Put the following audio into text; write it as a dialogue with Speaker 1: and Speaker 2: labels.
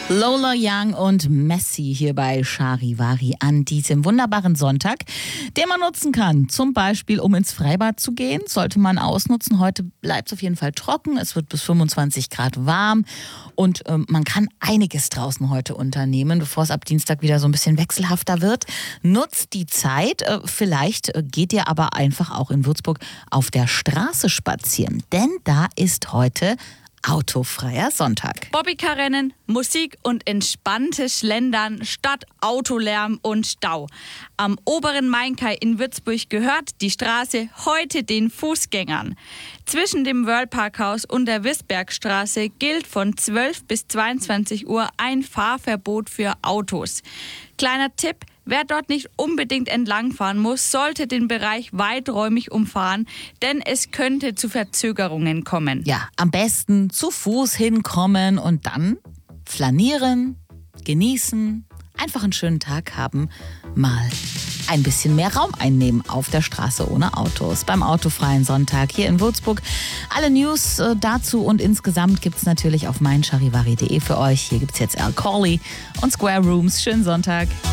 Speaker 1: Lola Young und Messi hier bei Charivari an diesem wunderbaren Sonntag, den man nutzen kann. Zum Beispiel, um ins Freibad zu gehen, sollte man ausnutzen. Heute bleibt es auf jeden Fall trocken, es wird bis 25 Grad warm und man kann einiges draußen heute unternehmen, bevor es ab Dienstag wieder so ein bisschen wechselhafter wird. Nutzt die Zeit, vielleicht geht ihr aber einfach auch in Würzburg auf der Straße spazieren, denn da ist heute autofreier Sonntag.
Speaker 2: Bobbycar-Rennen, Musik und entspanntes Schlendern statt Autolärm und Stau. Am oberen Mainkai in Würzburg gehört die Straße heute den Fußgängern. Zwischen dem Worldparkhaus und der Wisbergstraße gilt von 12 bis 22 Uhr ein Fahrverbot für Autos. Kleiner Tipp: Wer dort nicht unbedingt entlangfahren muss, sollte den Bereich weiträumig umfahren, denn es könnte zu Verzögerungen kommen.
Speaker 1: Ja, am besten zu Fuß hinkommen und dann flanieren, genießen, einfach einen schönen Tag haben, mal ein bisschen mehr Raum einnehmen auf der Straße ohne Autos. Beim autofreien Sonntag hier in Würzburg. Alle News dazu und insgesamt gibt es natürlich auf meincharivari.de für euch. Hier gibt es jetzt Al Corley und Square Rooms. Schönen Sonntag.